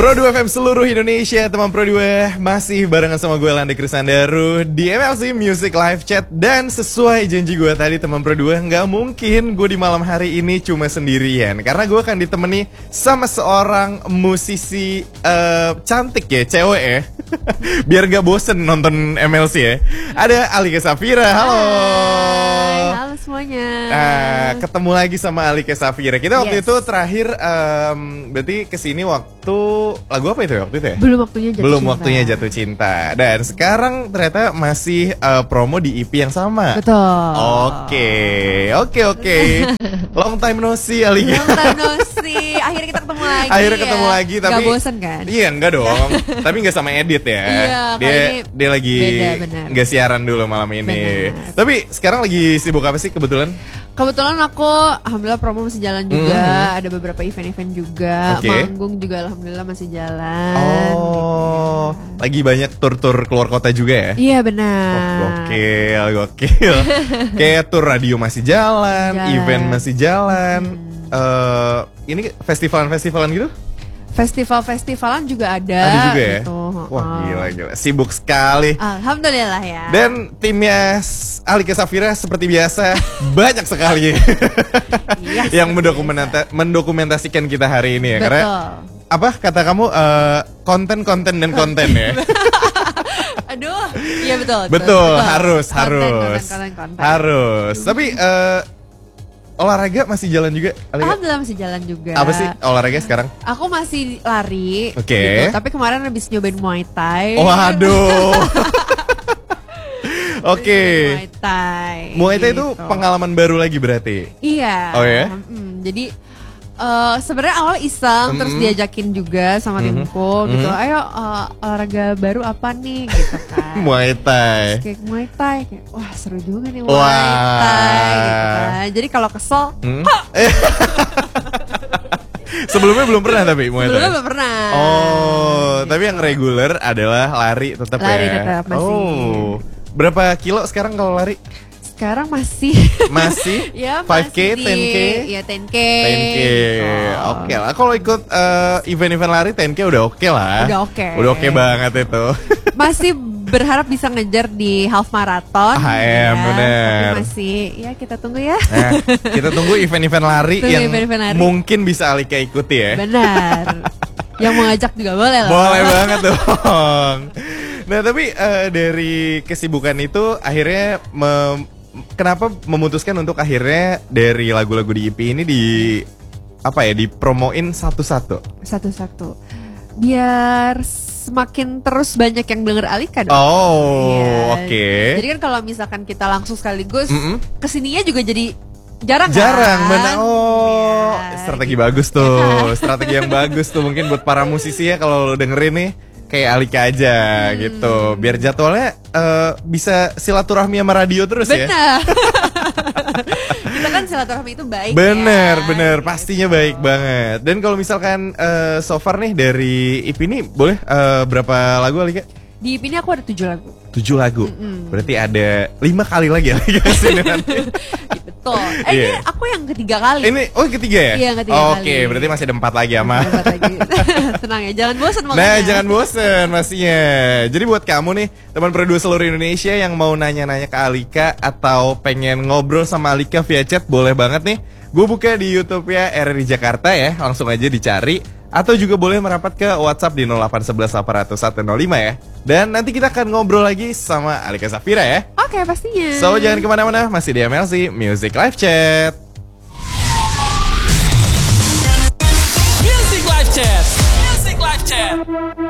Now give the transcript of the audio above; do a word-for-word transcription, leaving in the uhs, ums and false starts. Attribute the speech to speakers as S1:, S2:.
S1: Pro dua F M seluruh Indonesia, teman Pro dua masih barengan sama gue Landi Krisandaru di M L C Music Live Chat. Dan sesuai janji gue tadi teman Pro dua, nggak mungkin gue di malam hari ini cuma sendirian, karena gue akan ditemani sama seorang musisi uh, cantik ya, cewek ya. Biar gak bosen nonton M L C ya. Ada Alika Safira, halo.
S2: Hai, halo semuanya.
S1: Nah, ketemu lagi sama Alika Safira. Kita waktu
S2: Yes.
S1: itu terakhir um, berarti kesini waktu lagu apa itu ya waktu itu ya?
S2: Belum waktunya jatuh
S1: Belum
S2: cinta.
S1: waktunya jatuh cinta. Dan sekarang ternyata masih uh, promo di E P yang sama.
S2: Betul.
S1: Oke, oke, oke. Long time no see, Alika.
S2: Long time no see. Akhirnya kita ketemu lagi.
S1: Akhirnya
S2: ya.
S1: ketemu lagi, tapi
S2: Gak bosen kan?
S1: Iya, enggak dong. Tapi enggak sama edit ya.
S2: Iya,
S1: dia
S2: kali ini
S1: dia lagi
S2: beda, benar.
S1: enggak siaran dulu malam ini.
S2: Benar.
S1: Tapi sekarang lagi sibuk apa sih kebetulan?
S2: Kebetulan aku alhamdulillah promo masih jalan juga.
S1: Mhm.
S2: Ada beberapa event-event juga.
S1: Oke.
S2: Manggung juga alhamdulillah masih jalan.
S1: Oh, lagi banyak tur-tur keluar kota juga ya?
S2: Iya
S1: Oh,
S2: benar.
S1: gokil, gokil. Kayak tur radio masih jalan,
S2: Jalan.
S1: event masih jalan. Eh, ini festivalan-festivalan gitu?
S2: Festival-festivalan juga ada.
S1: Ada juga ya?
S2: Gitu.
S1: Wah,
S2: Oh.
S1: gila, gila. Sibuk sekali.
S2: Alhamdulillah ya.
S1: Dan timnya Alika Safira seperti biasa banyak sekali
S2: Iya,
S1: yang
S2: seperti
S1: mendokumenta- mendokumentasikan kita hari ini ya.
S2: Betul.
S1: Karena apa kata kamu eh, konten-konten dan konten ya?
S2: Aduh, iya betul.
S1: Betul, harus,
S2: Konten,
S1: harus,
S2: konten, konten, konten.
S1: harus. Tapi eh, olahraga masih jalan juga, Alika?
S2: Alhamdulillah masih jalan juga.
S1: Apa sih olahraga sekarang?
S2: Aku masih lari.
S1: Oke.
S2: Gitu. Tapi kemarin habis nyobain Muay Thai.
S1: Waduh. Oke.
S2: Muay Thai.
S1: Muay Thai itu
S2: gitu.
S1: pengalaman baru lagi berarti.
S2: Iya.
S1: Oh ya?
S2: Mm, jadi eh, sebenarnya awal iseng, terus
S1: Mm-mm.
S2: diajakin juga sama
S1: Mhm.
S2: timku gitu.
S1: Mhm.
S2: Ayo eh, olahraga baru apa nih gitu kan.
S1: Muay Thai.
S2: Kayak Muay Thai kayak wah seru juga nih Muay
S1: Wah.
S2: Thai gitu kan. Jadi kalau kesel
S1: Hmm? Eh. Sebelumnya belum pernah tapi Muay Thai.
S2: sebelumnya belum pernah.
S1: Oh,
S2: Gitu.
S1: tapi yang reguler adalah lari tetap
S2: Lari
S1: ya.
S2: tetap, masih.
S1: Oh. Berapa kilo sekarang kalau lari?
S2: Sekarang masih
S1: Masih?
S2: ya
S1: lima K,
S2: masih di-
S1: sepuluh K?
S2: ya sepuluh K
S1: sepuluh K.
S2: gitu.
S1: Oke lah. Kalau ikut eh, event-event lari sepuluh K udah oke lah.
S2: Udah oke.
S1: Udah oke banget itu.
S2: Masih berharap bisa ngejar di half marathon.
S1: H M,
S2: ya.
S1: bener.
S2: Tapi masih ya kita tunggu ya.
S1: Nah, kita tunggu event-event lari
S2: Tunggu
S1: yang
S2: event-event lari.
S1: mungkin bisa Alika ikuti ya.
S2: Benar. Yang mau ngajak juga boleh loh.
S1: Boleh banget dong. Nah tapi eh, dari kesibukan itu akhirnya mem- kenapa memutuskan untuk akhirnya dari lagu-lagu di E P ini di apa ya dipromoin satu-satu?
S2: Satu-satu. Biar semakin terus banyak yang denger Alika dong.
S1: Oh,
S2: Iya.
S1: oke.
S2: Jadi kan kalau misalkan kita langsung sekaligus
S1: Mm-mm.
S2: kesininya juga jadi jarang
S1: Jarang,
S2: kan?
S1: benar. Oh,
S2: Iya,
S1: strategi
S2: gitu.
S1: bagus tuh, strategi yang bagus tuh mungkin buat para musisi ya kalau lo dengerin nih. Kayak Alika aja
S2: Hmm.
S1: gitu, biar jadwalnya eh, bisa silaturahmi sama radio terus ya.
S2: Benar. Kita kan silaturahmi itu baik.
S1: Bener,
S2: ya,
S1: bener,
S2: gitu.
S1: pastinya baik banget. Dan kalau misalkan eh, so far nih dari E P ini boleh eh, berapa lagu Alika?
S2: Di E P ini aku ada tujuh lagu.
S1: Tujuh lagu.
S2: Mm-mm.
S1: Berarti ada lima kali lagi Alika sini nanti.
S2: Betul. Eh
S1: Iya.
S2: ini aku yang ketiga kali.
S1: Ini oh yang ketiga ya?
S2: Iya, yang ketiga
S1: Oke,
S2: kali.
S1: berarti masih ada empat lagi ama.
S2: Hebat lagi. Tenang ya, jangan bosan makanya.
S1: Nah, jangan bosen pastinya. Jadi buat kamu nih, teman produser seluruh Indonesia yang mau nanya-nanya ke Alika atau pengen ngobrol sama Alika via chat, boleh banget nih. Gue buka di YouTube ya R R I Jakarta ya, langsung aja dicari. Atau juga boleh merapat ke WhatsApp di nol delapan satu satu delapan nol satu nol lima ya. Dan nanti kita akan ngobrol lagi sama Alika Safira ya.
S2: Oke, pastinya.
S1: So jangan kemana-mana, masih di M L C Music Live Chat.
S3: Music Live Chat. Music Live Chat.